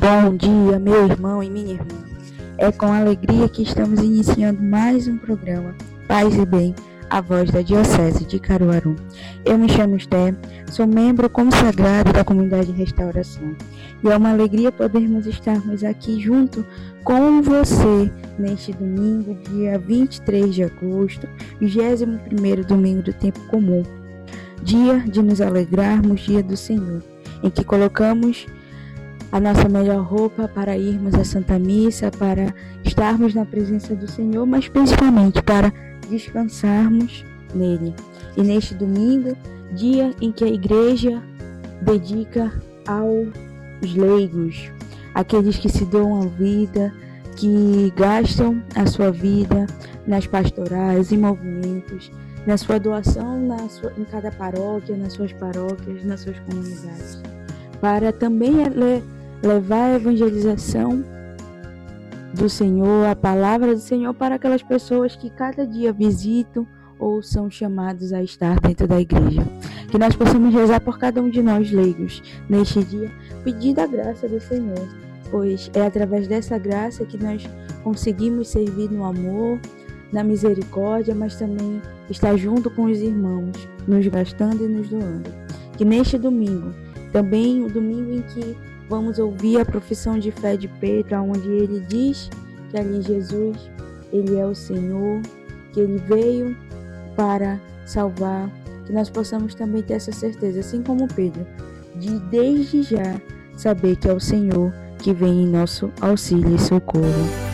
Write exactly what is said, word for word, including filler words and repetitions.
Bom dia, meu irmão e minha irmã. É com alegria que estamos iniciando mais um programa Paz e Bem, a voz da Diocese de Caruaru. Eu me chamo Esté, sou membro consagrado da Comunidade Restauração. E é uma alegria podermos estarmos aqui junto com você neste domingo, dia vinte e três de agosto, vigésimo primeiro domingo do tempo comum. Dia de nos alegrarmos, dia do Senhor, em que colocamos a nossa melhor roupa para irmos à Santa Missa, para estarmos na presença do Senhor, mas principalmente para descansarmos nele. E neste domingo, dia em que a Igreja dedica aos leigos, aqueles que se doam a vida, que gastam a sua vida nas pastorais, em movimentos, na sua doação na sua, em cada paróquia, nas suas paróquias, nas suas comunidades, para também le, levar a evangelização do Senhor, a palavra do Senhor para aquelas pessoas que cada dia visitam ou são chamados a estar dentro da igreja. Que nós possamos rezar por cada um de nós leigos neste dia, pedindo a graça do Senhor, pois é através dessa graça que nós conseguimos servir no amor, na misericórdia, mas também estar junto com os irmãos, nos gastando e nos doando. Que neste domingo, também o domingo em que vamos ouvir a profissão de fé de Pedro, onde ele diz que ali Jesus, ele é o Senhor, que ele veio para salvar, que nós possamos também ter essa certeza, assim como Pedro, de desde já saber que é o Senhor que vem em nosso auxílio e socorro.